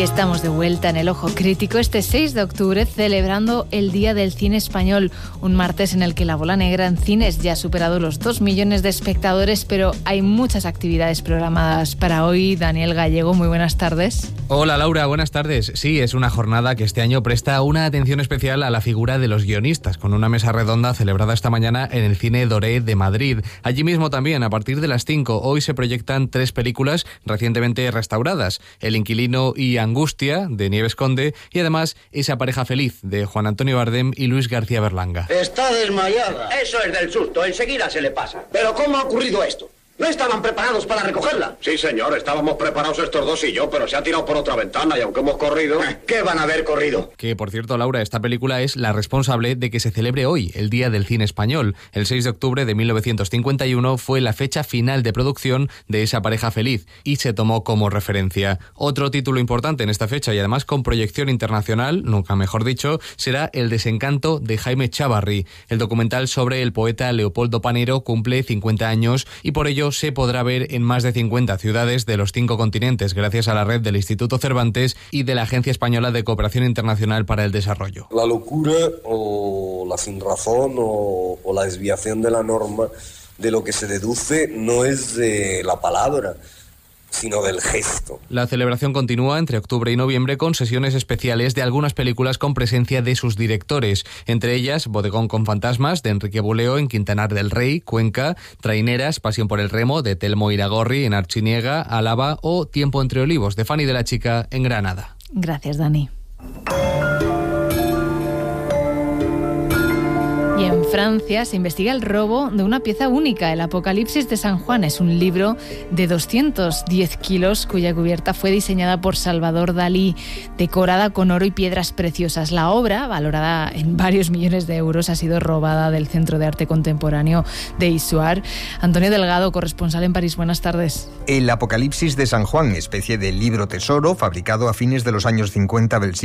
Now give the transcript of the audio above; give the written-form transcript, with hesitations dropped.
Y estamos de vuelta en el Ojo Crítico este 6 de octubre, celebrando el Día del Cine Español, un martes en el que La Bola Negra en cines ya ha superado los 2 millones de espectadores, pero hay muchas actividades programadas para hoy. Daniel Gallego, muy buenas tardes. Hola Laura, buenas tardes. Sí, es una jornada que este año presta una atención especial a la figura de los guionistas, con una mesa redonda celebrada esta mañana en el Cine Doré de Madrid. Allí mismo también, a partir de las 5, hoy se proyectan 3 películas recientemente restauradas: El inquilino y Angustia, de Nieves Conde, y además Esa pareja feliz, de Juan Antonio Bardem y Luis García Berlanga. Está desmayada. Eso es del susto, enseguida se le pasa. ¿Pero cómo ha ocurrido esto? ¿No estaban preparados para recogerla? Sí, señor, estábamos preparados estos dos y yo, pero se ha tirado por otra ventana y aunque hemos corrido... ¿Qué van a haber corrido? Que, por cierto, Laura, esta película es la responsable de que se celebre hoy, el Día del Cine Español. El 6 de octubre de 1951 fue la fecha final de producción de Esa pareja feliz y se tomó como referencia. Otro título importante en esta fecha y además con proyección internacional, nunca mejor dicho, será El desencanto, de Jaime Chávarri. El documental sobre el poeta Leopoldo Panero cumple 50 años y por ello se podrá ver en más de 50 ciudades de los 5 continentes, gracias a la red del Instituto Cervantes y de la Agencia Española de Cooperación Internacional para el Desarrollo. La locura o la sinrazón o la desviación de la norma, de lo que se deduce, no es de la palabra, sino del gesto. La celebración continúa entre octubre y noviembre con sesiones especiales de algunas películas con presencia de sus directores, entre ellas Bodegón con fantasmas, de Enrique Buleo en Quintanar del Rey, Cuenca, Traineras, Pasión por el remo, de Telmo Iragorri en Archiniega, Álava, o Tiempo entre olivos, de Fanny de la Chica en Granada. Gracias, Dani. Y en Francia se investiga el robo de una pieza única, el Apocalipsis de San Juan. Es un libro de 210 kilos cuya cubierta fue diseñada por Salvador Dalí, decorada con oro y piedras preciosas. La obra, valorada en varios millones de euros, ha sido robada del Centro de Arte Contemporáneo de Issoire. Antonio Delgado, corresponsal en París, buenas tardes. El Apocalipsis de San Juan, especie de libro tesoro fabricado a fines de los años 50 del siglo